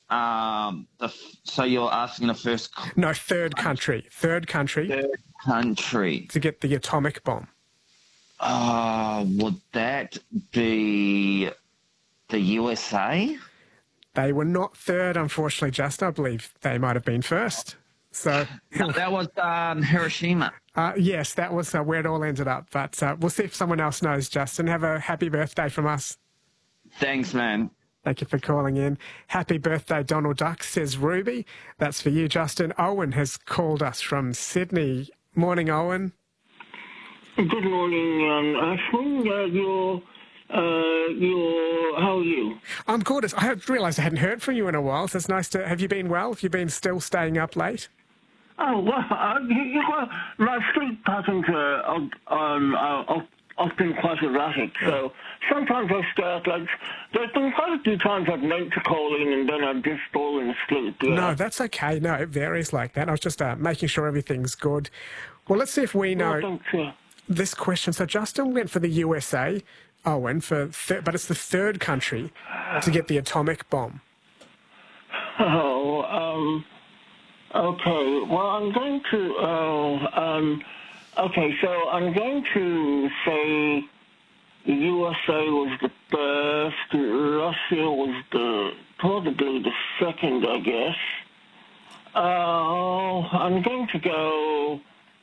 So you're asking the first No, third country third country. to get the atomic bomb. Would that be the USA? They were not third, unfortunately, Justin. I believe they might have been first. So, That was Hiroshima. yes, that was where it all ended up. But we'll see if someone else knows, Justin. Have a happy birthday from us. Thanks, man. Thank you for calling in. Happy birthday, Donald Duck, says Ruby. That's for you, Justin. Owen has called us from Sydney. Morning, Owen. Good morning, Ashwin. How are you? I'm good. I realised I hadn't heard from you in a while, so it's nice to... Have you been well? Have you been still staying up late? Oh, well, my sleep patterns are often quite erratic, so sometimes I stay up late. There's been quite a few times I've meant to call in and then I've just fallen asleep. Yeah. No, that's okay. No, it varies like that. I was just making sure everything's good. Well, let's see if we know this question. So Justin went for the USA, Owen, but it's the third country to get the atomic bomb. Okay. Well, I'm going to, so I'm going to say the USA was the first, Russia was probably the second, I guess. I'm going to go,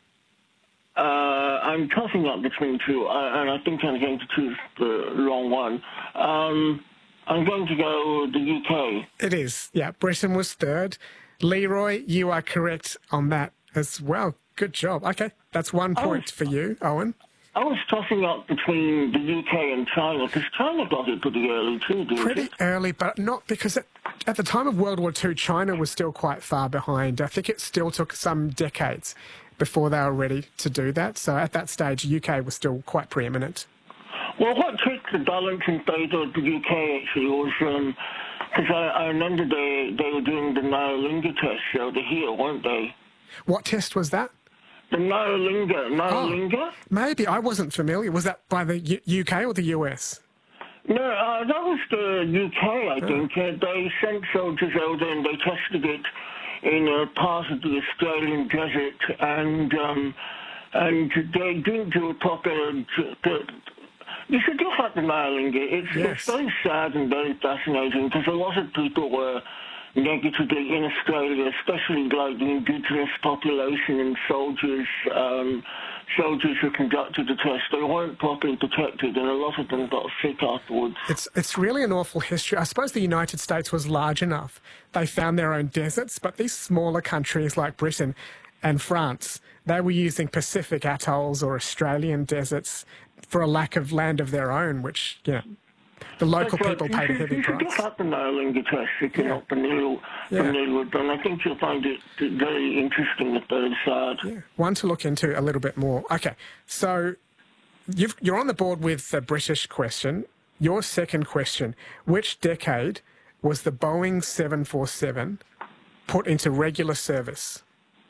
I'm tossing up between two, and I think I'm going to choose the wrong one. I'm going to go the UK. It is, yeah. Britain was third. Leroy, you are correct on that as well. Good job. Okay, that's 1 point for you, Owen. I was tossing up between the UK and China, because China got it pretty early too, didn't it? Pretty early, but not because at the time of World War II, China was still quite far behind. I think it still took some decades before they were ready to do that. So at that stage, UK was still quite preeminent. Well, what tipped the balance in favour of the UK actually was, because I remember they were doing the Nyalingha test over here, weren't they? What test was that? The Nyalingha? Oh, maybe. I wasn't familiar. Was that by the UK or the US? No, that was the UK, I think. They sent soldiers over and they tested it in a part of the Australian desert, and they didn't do a proper... You should look at the Nyalingha. It's very sad and very fascinating, because a lot of people were negatively in Australia, especially like the indigenous population and soldiers who conducted the test. They weren't properly protected, and a lot of them got sick afterwards. It's really an awful history. I suppose the United States was large enough. They found their own deserts, but these smaller countries like Britain and France, they were using Pacific atolls or Australian deserts for a lack of land of their own, which, the local people paid a heavy price. You should look up the Nyalingha test if you're not familiar with them. I think you'll find it very interesting and very sad. Yeah, one to look into a little bit more. Okay, so you're on the board with the British question. Your second question, which decade was the Boeing 747 put into regular service?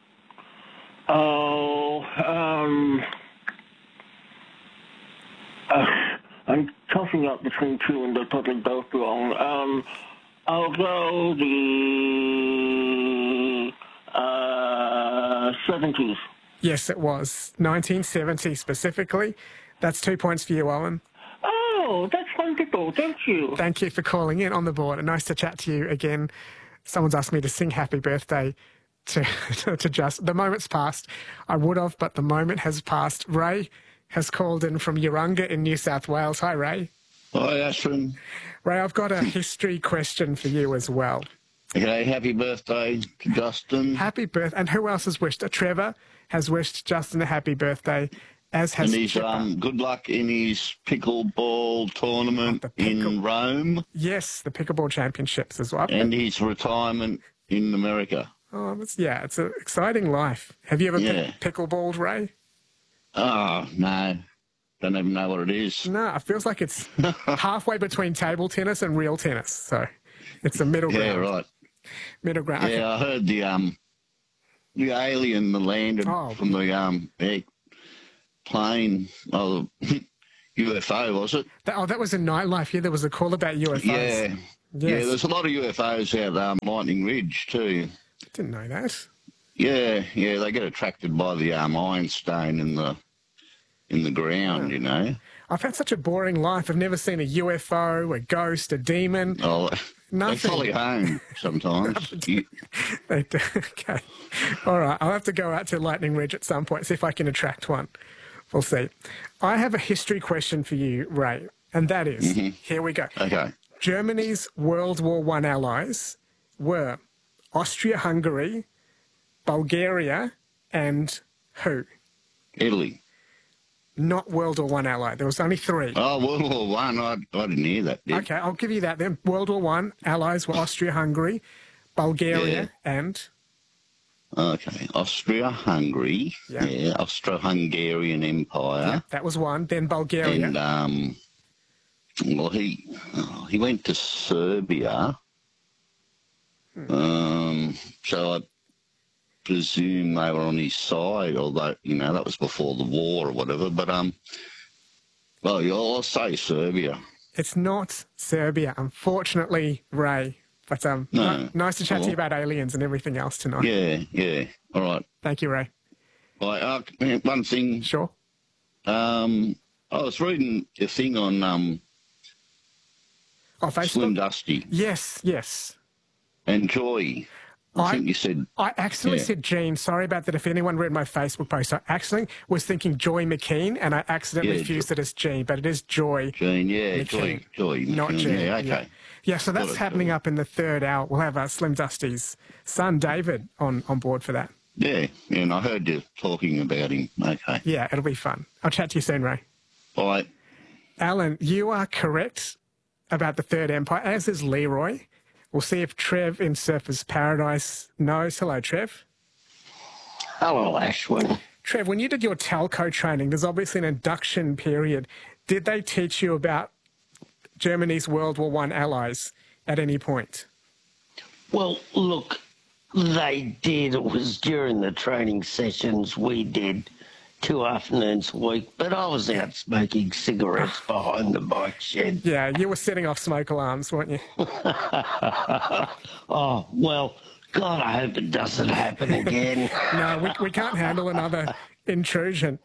I'm tossing up between two and they're probably both wrong. I'll go the 70s. Yes, it was. 1970 specifically. That's 2 points for you, Owen. Oh, that's wonderful. Thank you. Thank you for calling in on the board. And nice to chat to you again. Someone's asked me to sing happy birthday to just... The moment's passed. I would have, but the moment has passed. Ray has called in from Urunga in New South Wales. Hi, Ray. Hi, Ashwin. Ray, I've got a history question for you as well. Okay, happy birthday to Justin. Happy birthday. And who else has wished? Trevor has wished Justin a happy birthday, as has and he's, good luck in his pickleball tournament in Rome. Yes, the pickleball championships as well. And his retirement in America. Oh, it's an exciting life. Have you ever pickleballed, Ray? Oh, no. Don't even know what it is. No, it feels like it's halfway between table tennis and real tennis. So it's a middle ground. Yeah, right. Middle ground. Yeah, I heard the alien that landed from the plane, UFO, was it? That was in Nightlife. Yeah, there was a call about UFOs. Yeah. Yes. Yeah, there's a lot of UFOs out Lightning Ridge too. Didn't know that. Yeah, they get attracted by the ironstone in the ground, you know. I've had such a boring life. I've never seen a UFO, a ghost, a demon. Oh, nothing. They follow you home sometimes. They do. Okay. All right. I'll have to go out to Lightning Ridge at some point, see if I can attract one. We'll see. I have a history question for you, Ray, and that is, here we go. Okay. Germany's World War I allies were Austria-Hungary, Bulgaria, and who? Italy. Not World War I ally. There was only 3. Oh, World War One. I didn't hear that. Okay, I'll give you that then. World War I allies were Austria-Hungary, Bulgaria, and... Okay, Austria-Hungary. Yeah, Austro-Hungarian Empire. Yeah, that was one. Then Bulgaria. And well, he went to Serbia. So I presume they were on his side, although, you know, that was before the war or whatever. But, well, yeah, I'll say Serbia. It's not Serbia, unfortunately, Ray. But No. nice to chat to you about aliens and everything else tonight. Yeah. All right. Thank you, Ray. Right, one thing. Sure. I was reading a thing on Facebook? Slim Dusty Yes. and Joy. I think you said... I accidentally said Jean. Sorry about that. If anyone read my Facebook post, I accidentally was thinking Joy McKean, and I accidentally fused it as Jean, but it is Joy. Jean, McKean. Joy. Not McKean. Jean. Yeah, okay. Yeah, so that's happening up in the 3rd hour. We'll have Slim Dusty's son, David, on board for that. Yeah, and I heard you talking about him. Okay. Yeah, it'll be fun. I'll chat to you soon, Ray. Bye. Alan, you are correct about the Third Empire, as is Leroy. We'll see if Trev in Surfer's Paradise knows. Hello, Trev. Hello, Ashwin. Trev, when you did your telco training, there's obviously an induction period. Did they teach you about Germany's World War I allies at any point? Well, look, they did. It was during the training sessions we did 2 afternoons a week, but I was out smoking cigarettes behind the bike shed. Yeah, you were setting off smoke alarms, weren't you? Oh, well, God, I hope it doesn't happen again. No, we can't handle another intrusion.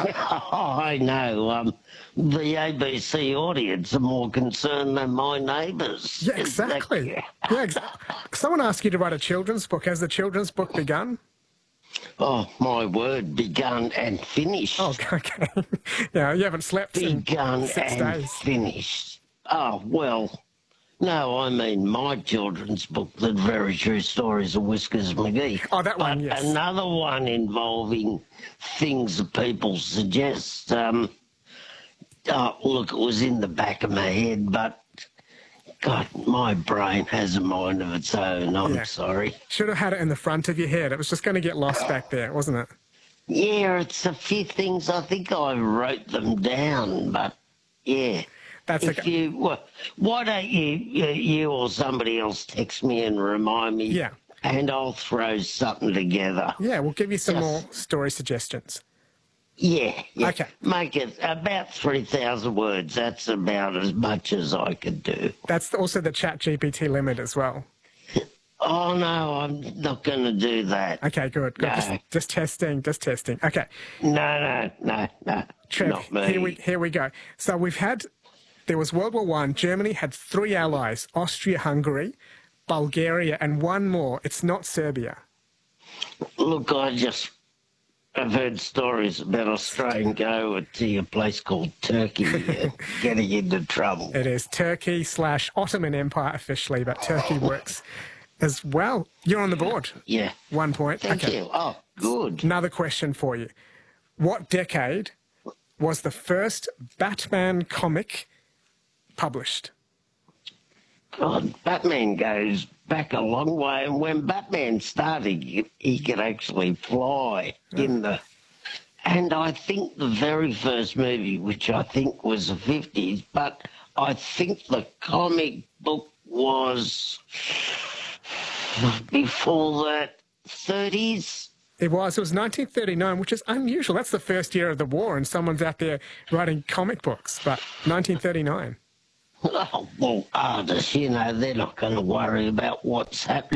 I know. The ABC audience are more concerned than my neighbours. Yeah, exactly. Yeah, exactly. Someone asked you to write a children's book. Has the children's book begun? Oh, my word, begun and finished. Oh, okay. Yeah, you haven't slept begun in 6 and days. Finished. Oh, well, no, I mean my children's book, The Very True Stories of Whiskers McGee. Oh, that one, yes. Another one involving things that people suggest. Look, it was in the back of my head, but God, my brain has a mind of its own. I'm sorry. Should have had it in the front of your head. It was just going to get lost back there, wasn't it? Yeah, it's a few things. I think I wrote them down, but yeah. That's okay. Why don't you or somebody else text me and remind me? Yeah. And I'll throw something together. Yeah, we'll give you some more story suggestions. Yeah. Okay. Make it about 3,000 words. That's about as much as I could do. That's also the ChatGPT limit as well. Oh, no, I'm not going to do that. Okay, good. No. Just testing. Okay. No. Trev, not me. Here we go. So there was World War I. Germany had 3 allies, Austria-Hungary, Bulgaria, and one more. It's not Serbia. Look, I've heard stories about Australian go to a place called Turkey getting into trouble. It is Turkey/Ottoman Empire officially, but Turkey works as well. You're on the board. Yeah. 1 point. Thank you. Oh, good. Another question for you. What decade was the first Batman comic published? God, Batman goes back a long way, and when Batman started, he could actually fly and I think the very first movie, which I think was the 50s, but I think the comic book was before that, 30s. It was 1939, which is unusual. That's the first year of the war, and someone's out there writing comic books, but 1939. Oh, well, artists, they're not going to worry about what's happening